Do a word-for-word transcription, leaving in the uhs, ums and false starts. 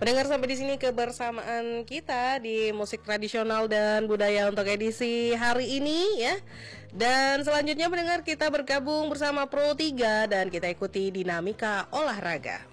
Pendengar, sampai di sini kebersamaan kita di musik tradisional dan budaya untuk edisi hari ini ya. Dan selanjutnya pendengar, kita bergabung bersama Pro tiga dan kita ikuti dinamika olahraga.